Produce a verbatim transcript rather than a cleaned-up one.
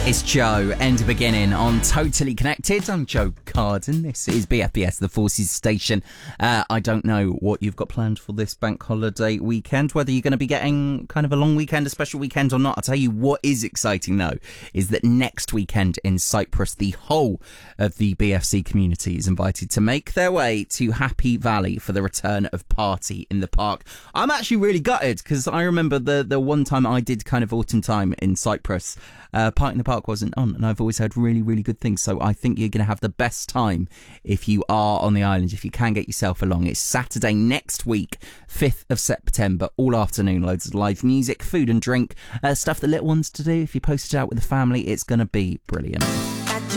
It's Joe, End of Beginning on Totally Connected. I'm Joe Carden. This is B F B S, the Forces Station. Uh, I don't know what you've got planned for this bank holiday weekend, whether you're going to be getting kind of a long weekend, a special weekend or not. I'll tell you what is exciting, though, is that next weekend in Cyprus, the whole of the B F C community is invited to make their way to Happy Valley for the return of Party in the Park. I'm actually really gutted because I remember the, the one time I did kind of autumn time in Cyprus, uh, Party in the Park wasn't on, and I've always heard really, really good things. So I think you're going to have the best time if you are on the island, if you can get yourself along. It's Saturday next week, fifth of September, all afternoon. Loads of live music, food and drink, uh, stuff the little ones to do. If you post it out with the family, it's going to be brilliant.